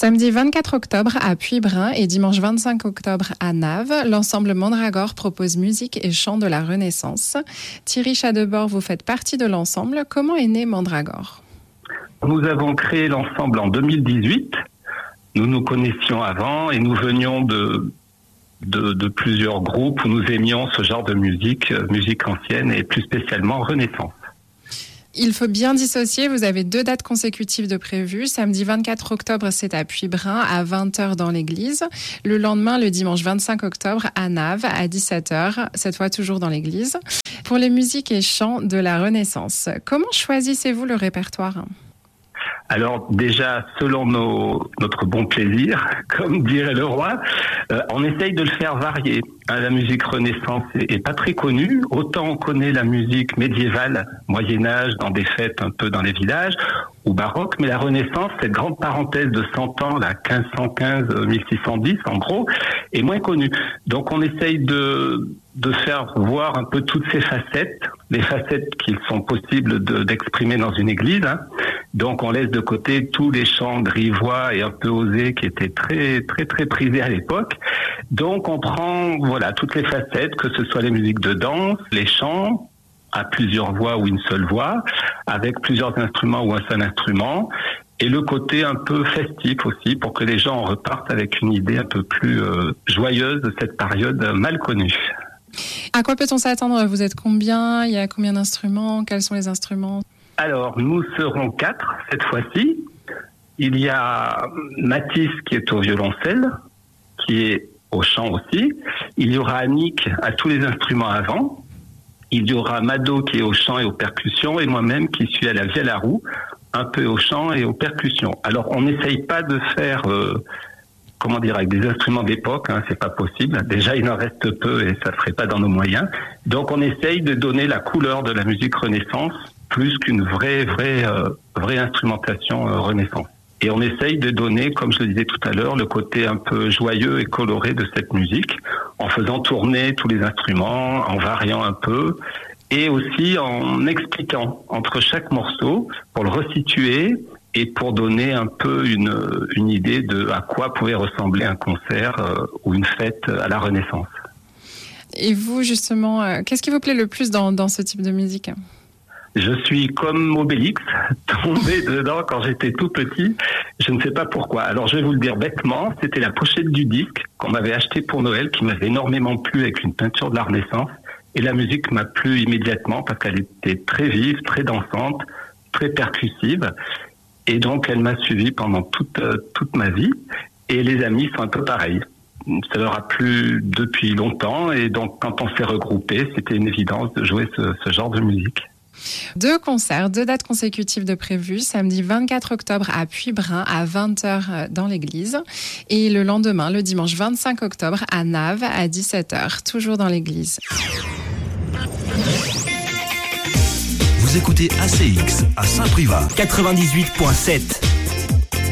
Samedi 24 octobre à Puybrun et dimanche 25 octobre à Naves, l'ensemble Mandragore propose musique et chant de la Renaissance. Thierry Chadebord, vous faites partie de l'ensemble. Comment est né Mandragore ? Nous avons créé l'ensemble en 2018. Nous nous connaissions avant et nous venions de plusieurs groupes où nous aimions ce genre de musique ancienne et plus spécialement Renaissance. Il faut bien dissocier, vous avez 2 dates consécutives de prévues. Samedi 24 octobre, c'est à Puybrun, à 20h dans l'église. Le lendemain, le dimanche 25 octobre, à Naves, à 17h, cette fois toujours dans l'église. Pour les musiques et chants de la Renaissance, comment choisissez-vous le répertoire ? Alors déjà, selon notre bon plaisir, comme dirait le roi, on essaye de le faire varier. La musique Renaissance est pas très connue. Autant on connaît la musique médiévale, Moyen-Âge, dans des fêtes un peu dans les villages, ou baroque, mais la Renaissance, cette grande parenthèse de 100 ans, là, 1515-1610 en gros, est moins connue. Donc on essaye de faire voir un peu toutes ces facettes, les facettes qu'il sont possibles d'exprimer dans une église. Donc on laisse de côté tous les chants grivois et un peu osés qui étaient très très très prisés à l'époque. Donc on prend toutes les facettes, que ce soit les musiques de danse, les chants à plusieurs voix ou une seule voix, avec plusieurs instruments ou un seul instrument, et le côté un peu festif aussi pour que les gens repartent avec une idée un peu plus joyeuse de cette période mal connue. À quoi peut-on s'attendre ? Vous êtes combien ? Il y a combien d'instruments ? Quels sont les instruments ? Alors, nous serons 4 cette fois-ci. Il y a Mathis qui est au violoncelle, qui est au chant aussi. Il y aura Annick à tous les instruments avant. Il y aura Mado qui est au chant et aux percussions, et moi-même qui suis à la vielle à roue, un peu au chant et aux percussions. Alors, on n'essaye pas de faire... avec des instruments d'époque, c'est pas possible. Déjà, il en reste peu et ça ferait pas dans nos moyens. Donc, on essaye de donner la couleur de la musique Renaissance plus qu'une vraie instrumentation Renaissance. Et on essaye de donner, comme je le disais tout à l'heure, le côté un peu joyeux et coloré de cette musique, en faisant tourner tous les instruments, en variant un peu, et aussi en expliquant entre chaque morceau pour le resituer et pour donner un peu une idée de à quoi pouvait ressembler un concert ou une fête à la Renaissance. Et vous, justement, qu'est-ce qui vous plaît le plus dans ce type de musique ? Je suis comme Obélix, tombé dedans quand j'étais tout petit. Je ne sais pas pourquoi. Alors, je vais vous le dire bêtement, c'était la pochette du disque qu'on m'avait acheté pour Noël, qui m'avait énormément plu avec une peinture de la Renaissance. Et la musique m'a plu immédiatement parce qu'elle était très vive, très dansante, très percussive. Et donc, elle m'a suivi pendant toute ma vie. Et les amis sont un peu pareils. Ça leur a plu depuis longtemps. Et donc, quand on s'est regroupés, c'était une évidence de jouer ce genre de musique. 2 concerts, 2 dates consécutives de prévues. Samedi 24 octobre à Puybrun, à 20h dans l'église. Et le lendemain, le dimanche 25 octobre à Naves, à 17h, toujours dans l'église. Vous écoutez ACX à Saint-Privat 98.7.